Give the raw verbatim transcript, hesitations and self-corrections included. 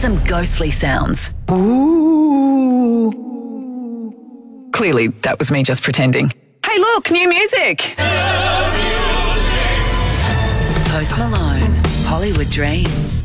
some ghostly sounds. Ooh. Clearly, that was me just pretending. Hey, look, new music. Post Malone, Hollywood Dreams.